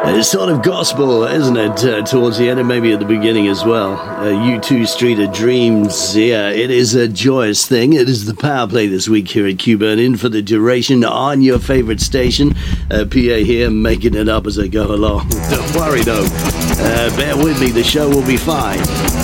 It's sort of gospel, isn't it? Towards the end and maybe at the beginning as well. U2 Street of Dreams. Yeah, it is a joyous thing. It is the power play this week here at Q-Burn In for the duration on your favorite station. PA here making it up as I go along. Don't worry though. Bear with me, the show will be fine.